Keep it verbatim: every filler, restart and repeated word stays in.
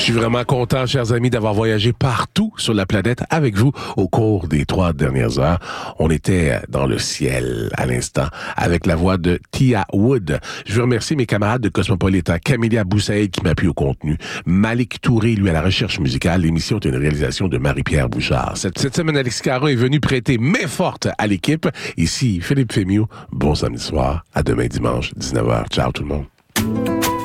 suis vraiment content, chers amis, d'avoir voyagé partout sur la planète avec vous au cours des trois dernières heures. On était dans le ciel à l'instant avec la voix de Tia Wood. Je veux remercier mes camarades de Cosmopolitan, Camélia Boussaïd qui m'appuie au contenu, Malik Touré, lui, à la recherche musicale. L'émission est une réalisation de Marie-Pierre Bouchard. Cette, cette semaine, Alex Caron est venu prêter main forte à l'équipe. Ici, Philippe Fémieux. Bon samedi soir. À demain dimanche, dix-neuf heures. Ciao tout le monde.